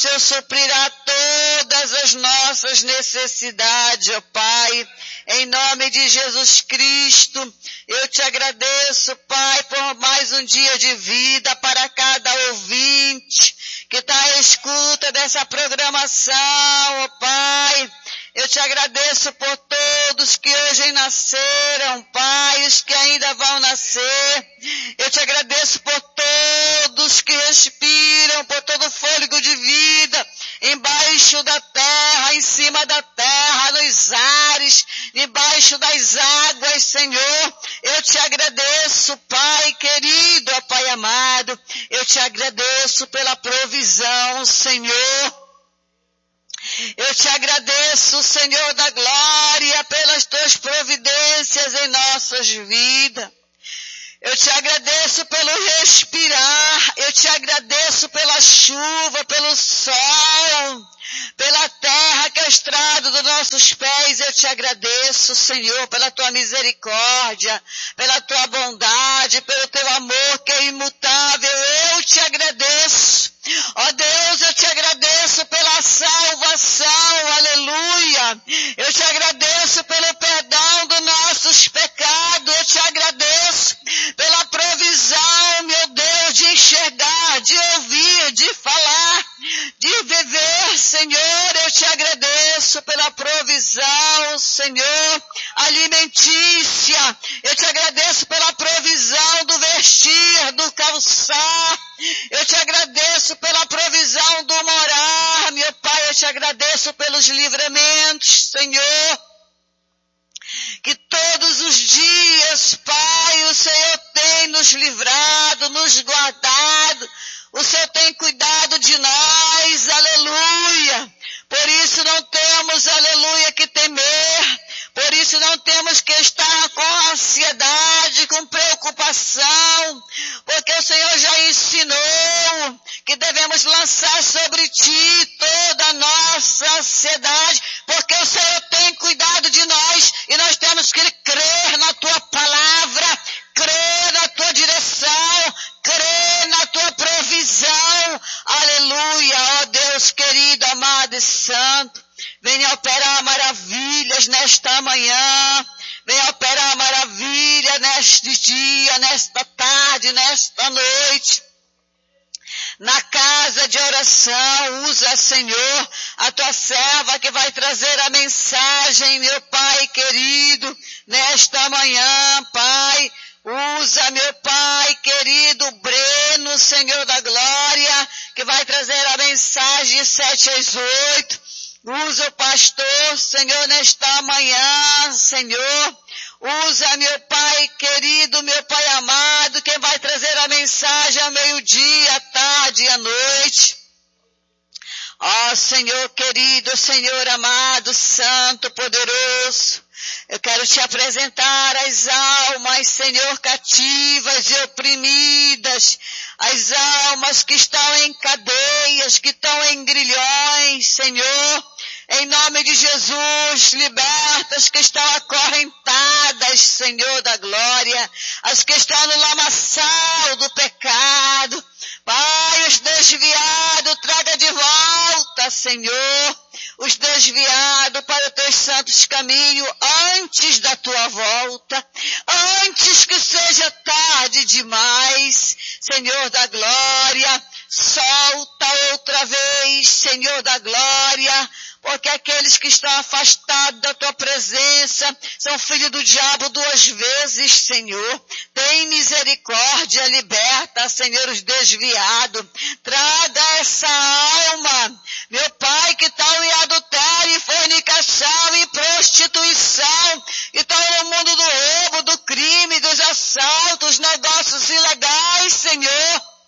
Senhor suprirá todas as nossas necessidades, ó Pai. Em nome de Jesus Cristo, eu te agradeço, Pai, por mais um dia de vida para cada ouvinte que está à escuta dessa programação, ó Pai. Eu te agradeço por todos que hoje nasceram, Pai, os que ainda vão nascer. Eu te agradeço por todos que respiram, por todo o fôlego de vida, embaixo da terra, em cima da terra, nos ares, debaixo das águas, Senhor. Eu te agradeço, Pai querido, ó Pai amado. Eu te agradeço pela provisão, Senhor. Eu te agradeço, Senhor da glória, pelas tuas providências em nossas vidas. Eu te agradeço pelo respirar, eu te agradeço pela chuva, pelo sol, pela terra que é a estrada dos nossos pés. Eu te agradeço, Senhor, pela tua misericórdia, pela tua bondade, pelo teu amor que é imutável. Eu te agradeço. Ó Deus, eu te agradeço pela salvação, aleluia. Eu te agradeço pelo perdão dos nossos pecados. Eu te agradeço pela provisão, meu Deus, de enxergar, de ouvir, de falar, de viver, Senhor. Eu te agradeço pela provisão, Senhor, alimentícia. Eu te agradeço pela provisão do vestir, do calçar. Eu te agradeço pela provisão do morar, meu Pai. Eu te agradeço pelos livramentos, Senhor. Que todos os dias, Pai, o Senhor tem nos livrado, nos guardado. O Senhor tem cuidado de nós, aleluia. Por isso não temos, aleluia, que temer. Por isso não temos que estar com ansiedade, com preocupação. Porque o Senhor já ensinou que devemos lançar sobre ti toda a nossa ansiedade. Porque o Senhor tem cuidado de nós e nós temos que crer na tua palavra, crer na tua direção, crer na tua provisão. Aleluia, ó Deus querido, amado e santo. Venha operar maravilhas nesta manhã. Venha operar maravilha neste dia, nesta tarde, nesta noite. Na casa de oração, usa, Senhor, a tua serva que vai trazer a mensagem, meu Pai querido, nesta manhã, Pai. Usa, meu Pai querido, Breno, Senhor da glória, que vai trazer a mensagem de 7 às 8. Usa o pastor, Senhor, nesta manhã, Senhor. Usa, meu Pai querido, meu Pai amado, quem vai trazer a mensagem ao meio-dia, à tarde e à noite. Ó Senhor querido, Senhor amado, santo, poderoso. Eu quero te apresentar as almas, Senhor, cativas e oprimidas, as almas que estão em cadeias, que estão em grilhões, Senhor. Em nome de Jesus, libertas que estão acorrentadas, Senhor da glória, as que estão no lamaçal do pecado. Pai, os desviados, traga de volta, Senhor, os desviados para os teus santos caminhos antes da tua volta, antes que seja tarde demais, Senhor da glória. Solta outra vez, Senhor da glória, porque aqueles que estão afastados da tua presença são filhos do diabo 2 vezes, Senhor. Tem misericórdia, liberta, Senhor, os desviados. Traga essa alma, meu Pai, que estão em adultério, fornicação e prostituição, e estão no mundo do roubo, do crime, dos assaltos, negócios ilegais, Senhor.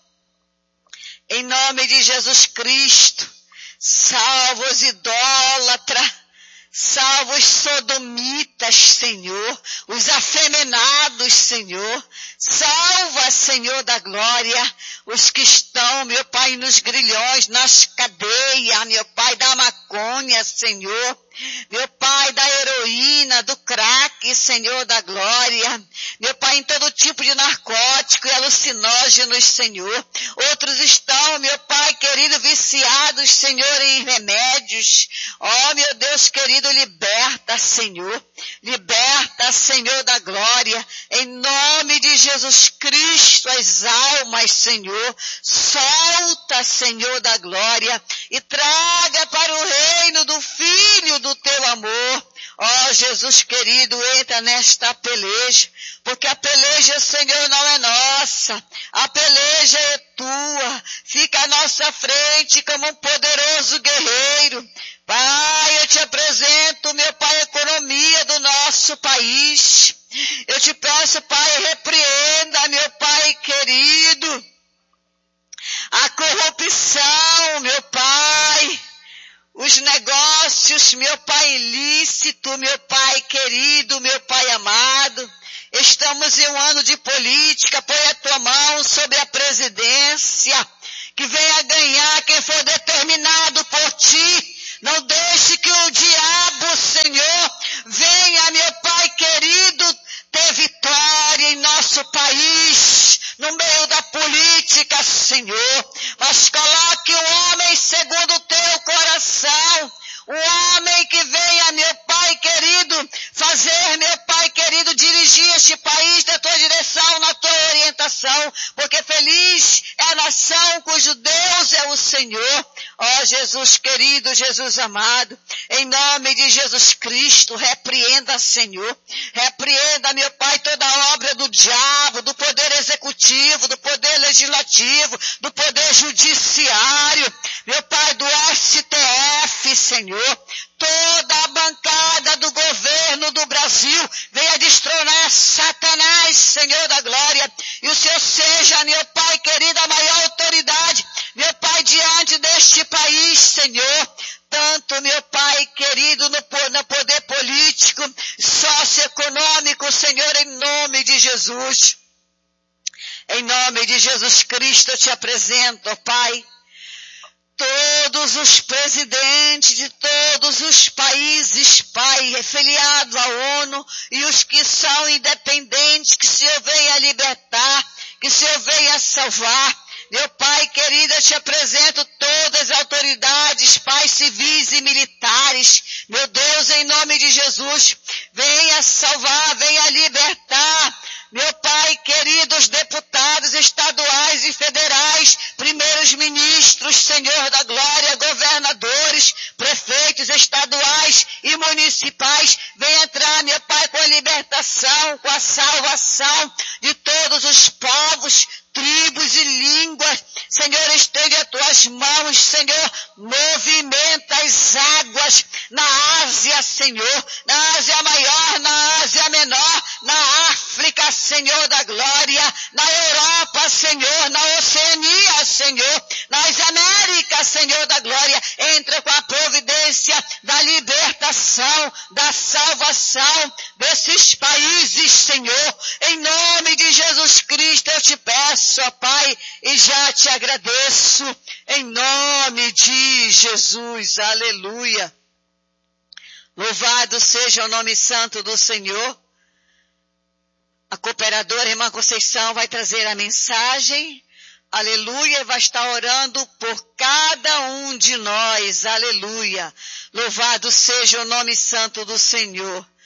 Em nome de Jesus Cristo, salva os idólatras, salva os sodomitas, Senhor, os afeminados, Senhor. Salva, Senhor da glória, os que estão, meu Pai, nos grilhões, nas cadeias, meu Pai, da maconha, Senhor. Meu Pai, da heroína, do crack, Senhor da glória. Meu Pai, em todo tipo de narcótico e alucinógenos, Senhor. Outros estão, meu Pai querido, viciados, Senhor, em remédios. Ó, meu Deus querido, liberta, Senhor. Liberta, Senhor da glória. Em nome de Jesus Cristo, as almas, Senhor. Solta, Senhor da glória. E traga para o reino do Filho do teu amor. Ó, Jesus querido, entra nesta peleja, porque a peleja, Senhor, não é nossa, a peleja é tua, fica à nossa frente como um poderoso guerreiro. Pai, eu te apresento, meu Pai, a economia do nosso país. Eu te peço, Pai, repreenda, meu Pai querido, a corrupção, meu Pai. Os negócios, meu Pai ilícito, meu Pai querido, meu Pai amado. Estamos em um ano de política, põe a tua mão sobre a presidência, que venha ganhar quem for determinado por ti. Não deixe que o diabo, Senhor, venha, meu Pai querido, ter vitória em nosso país, no meio da política, Senhor. Mas coloque o homem segundo o teu coração. Um homem que venha, meu Pai querido, fazer, meu Pai querido, dirigir este país na tua direção, na tua orientação, porque feliz é a nação cujo Deus é o Senhor. Ó Jesus querido, Jesus amado, em nome de Jesus Cristo, repreenda, Senhor, repreenda, meu Pai, toda a obra do diabo, do poder executivo, do poder legislativo, do poder judiciário, meu Pai, do STF, Senhor. Toda a bancada do governo do Brasil venha destronar Satanás, Senhor da glória, e o Senhor seja, meu Pai querido, a maior autoridade, meu Pai, diante deste país, Senhor. Tanto, meu Pai querido, no poder político, socioeconômico, Senhor, em nome de Jesus. Em nome de Jesus Cristo eu te apresento, ó Pai, todos os presidentes de todos os países, Pai, filiados à ONU, e os que são independentes, que o Senhor venha libertar, que o Senhor venha salvar. Meu Pai querido, eu te apresento todas as autoridades, Pai, civis e militares. Meu Deus, em nome de Jesus, venha salvar, venha libertar. Meu Pai querido, os deputados estaduais e federais, primeiros ministros, Senhor da glória, governadores, prefeitos estaduais e municipais, venha entrar, meu Pai, com a libertação, com a salvação de todos os povos, tribos e línguas. Senhor, estende as tuas mãos, Senhor, movimenta as águas na Ásia, Senhor, na Ásia maior, na Ásia menor, na África, Senhor da glória, na Europa, Senhor, na Oceania, Senhor, nas Américas, Senhor da glória, entra com a providência da libertação, da salvação desses países, Senhor, em nome de Jesus Cristo eu te peço, ó Pai, e já te agradeço, em nome de Jesus, aleluia. Louvado seja o nome santo do Senhor. A cooperadora irmã Conceição vai trazer a mensagem, aleluia, e vai estar orando por cada um de nós, aleluia. Louvado seja o nome santo do Senhor.